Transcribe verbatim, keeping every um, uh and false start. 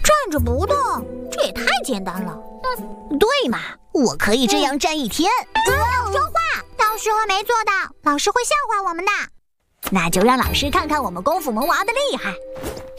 站着不动，这也太简单了。 嗯，对嘛，我可以这样站一天。 不要说话，到时候没做到，老师会笑话我们的。 那就让老师看看我们功夫萌娃的厉害。